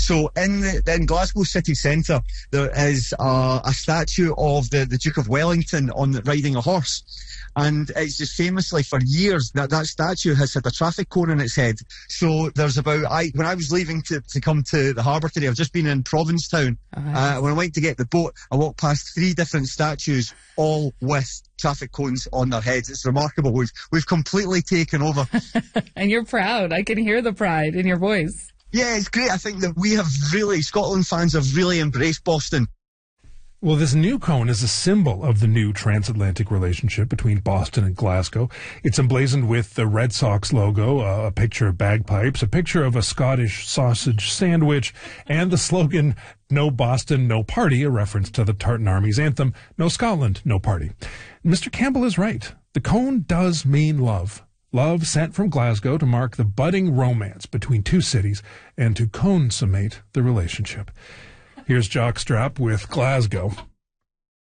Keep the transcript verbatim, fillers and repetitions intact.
So in the, in Glasgow city centre, there is a, a statue of the, the Duke of Wellington on the, riding a horse. And it's just famously for years that that statue has had a traffic cone on its head. So there's about, I when I was leaving to, to come to the harbour today, I've just been in Provincetown. Oh, uh, when I went to get the boat, I walked past three different statues, all with traffic cones on their heads. It's remarkable. We've, we've completely taken over. And you're proud. I can hear the pride in your voice. Yeah, it's great. I think that we have really, Scotland fans have really embraced Boston. Well, this new cone is a symbol of the new transatlantic relationship between Boston and Glasgow. It's emblazoned with the Red Sox logo, uh, a picture of bagpipes, a picture of a Scottish sausage sandwich, and the slogan, "No Boston, no party," a reference to the Tartan Army's anthem, "No Scotland, no party." Mister Campbell is right. The cone does mean love. Love sent from Glasgow to mark the budding romance between two cities and to consummate the relationship. Here's Jockstrap with Glasgow.